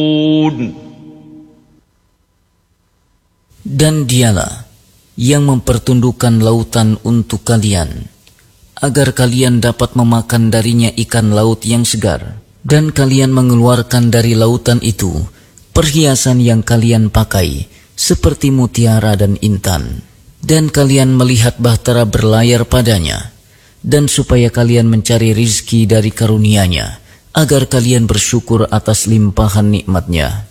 Dan dialah yang mempertundukkan lautan untuk kalian, agar kalian dapat memakan darinya ikan laut yang segar, dan kalian mengeluarkan dari lautan itu perhiasan yang kalian pakai, seperti mutiara dan intan, dan kalian melihat bahtera berlayar padanya, dan supaya kalian mencari rizki dari karunia-Nya, agar kalian bersyukur atas limpahan nikmat-Nya.